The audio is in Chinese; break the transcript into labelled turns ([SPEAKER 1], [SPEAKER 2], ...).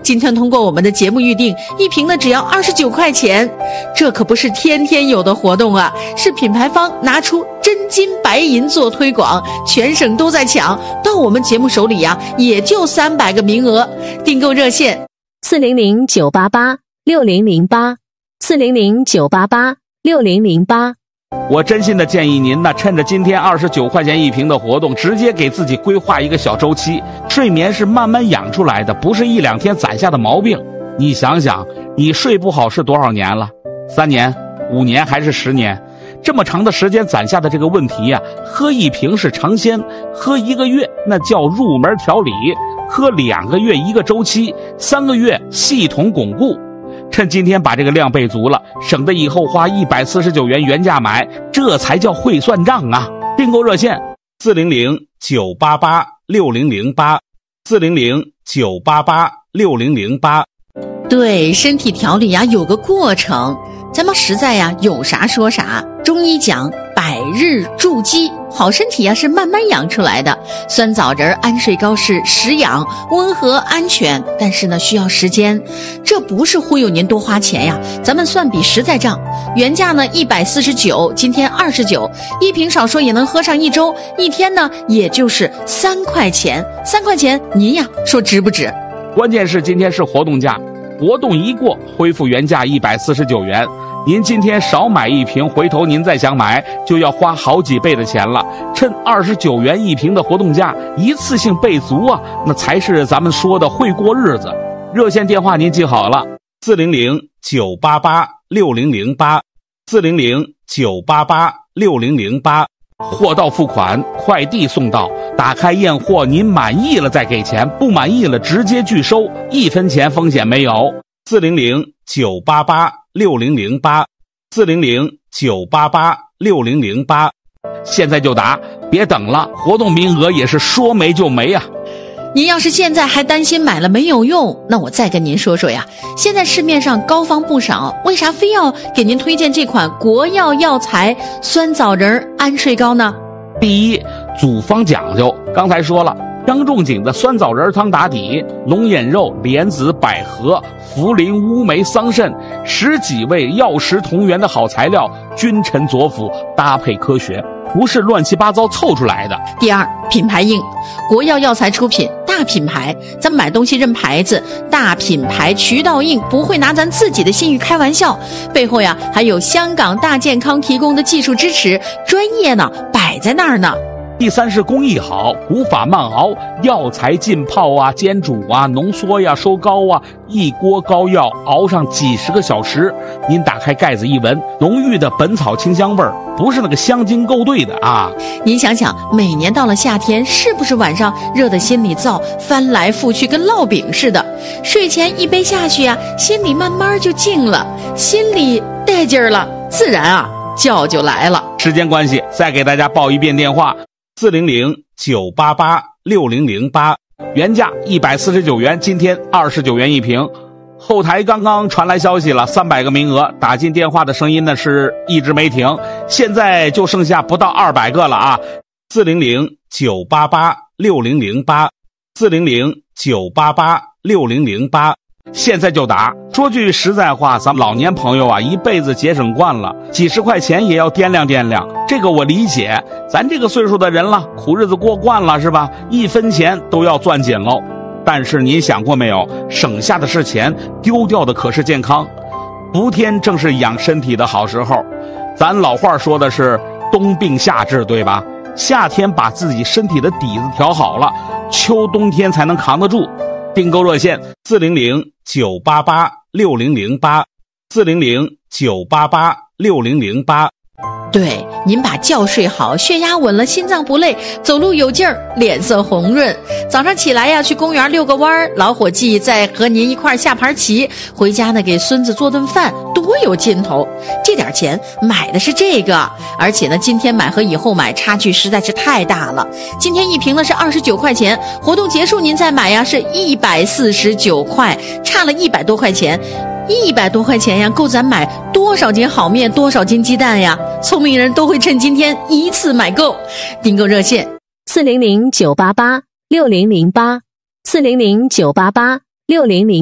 [SPEAKER 1] 今天通过我们的节目预定，一瓶呢只要29块钱，这可不是天天有的活动啊，是品牌方拿出真金白银做推广，全省都在抢，到我们节目手里呀，也就300个名额。订购热线
[SPEAKER 2] 400-988-6008，400-988-6008。
[SPEAKER 3] 我真心的建议您呢，趁着今天29块钱一瓶的活动，直接给自己规划一个小周期。睡眠是慢慢养出来的，不是1-2天攒下的毛病。你想想，你睡不好是多少年了？3年、5年还是10年？这么长的时间攒下的这个问题呀，喝1瓶是尝鲜，喝1个月那叫入门调理，喝2个月1个周期，3个月系统巩固。趁今天把这个量备足了，省得以后花149元原价买，这才叫会算账啊！订购热线
[SPEAKER 4] 400-988-6008，400-988-6008。
[SPEAKER 1] 对，身体调理呀有个过程，咱们实在呀有啥说啥。中医讲百日筑基，好身体呀是慢慢养出来的。酸枣仁、安睡膏是实养、温和、安全，但是呢需要时间。这不是忽悠您多花钱呀，咱们算笔实在账。原价呢149，今天29，一瓶少说也能喝上1周，一天呢也就是3块钱。3块钱您呀说值不值？
[SPEAKER 3] 关键是今天是活动价，活动一过恢复原价149元。您今天少买1瓶，回头您再想买就要花好几倍的钱了。趁29元1瓶的活动价，一次性备足啊，那才是咱们说的会过日子。热线电话您记好了
[SPEAKER 4] ，400-988-6008，400-988-6008。
[SPEAKER 3] 货到付款，快递送到，打开验货，您满意了再给钱，不满意了直接拒收，1分钱风险没有。
[SPEAKER 4] 400-988-6008，400-988-6008。
[SPEAKER 3] 现在就打，别等了，活动名额也是说没就没啊。
[SPEAKER 1] 您要是现在还担心买了没有用，那我再跟您说说呀，现在市面上膏方不少，为啥非要给您推荐这款国药药材酸枣仁安睡膏呢？
[SPEAKER 3] 第一，组方讲究，刚才说了，张仲景的酸枣仁汤打底，龙眼肉、莲子、百合、茯苓、乌梅、桑葚10几味药食同源的好材料，君臣佐辅，搭配科学，不是乱七八糟凑出来的。
[SPEAKER 1] 第二，品牌硬，国药药材出品，大品牌，咱们买东西认牌子，大品牌渠道硬，不会拿咱自己的信誉开玩笑，背后呀还有香港大健康提供的技术支持，专业呢摆在那儿呢。
[SPEAKER 3] 第三是工艺好，古法慢熬，药材浸泡啊、煎煮啊、浓缩呀、收膏啊，一锅膏药熬上几10个小时。您打开盖子一闻，浓郁的本草清香味儿，不是那个香精勾兑的啊。
[SPEAKER 1] 您想想，每年到了夏天，是不是晚上热得心里燥，翻来覆去跟烙饼似的？睡前一杯下去啊，心里慢慢就静了，心里带劲儿了，自然啊觉就来了。
[SPEAKER 3] 时间关系，再给大家报一遍电话
[SPEAKER 4] ，400-988-6008，
[SPEAKER 3] 原价149元，今天29元一瓶。后台刚刚传来消息了，300个名额，打进电话的声音呢是一直没停，现在就剩下不到200个了啊。
[SPEAKER 4] 400-988-6008，400-988-6008。
[SPEAKER 3] 现在就打。说句实在话，咱们老年朋友啊，一辈子节省惯了，几十块钱也要掂量掂量，这个我理解。咱这个岁数的人了，苦日子过惯了是吧？1分钱都要攥紧喽。但是您想过没有，省下的是钱，丢掉的可是健康。伏天正是养身体的好时候，咱老话说的是冬病夏治，对吧？夏天把自己身体的底子调好了，秋冬天才能扛得住。订购热线
[SPEAKER 4] 400-988-6008，400-988-6008。
[SPEAKER 1] 对，您把觉睡好，血压稳了，心脏不累，走路有劲儿，脸色红润。早上起来呀，去公园遛个弯儿，老伙计再和您一块下盘棋，回家呢给孙子做顿饭，多有劲头。这点钱买的是这个，而且呢，今天买和以后买差距实在是太大了。今天一瓶呢是29块钱，活动结束您再买呀是149块，差了100多块钱。100多块钱呀，够咱买多少斤好面，多少斤鸡蛋呀？聪明人都会趁今天一次买够。订购热线
[SPEAKER 2] 400-988-6008，400-988-6008。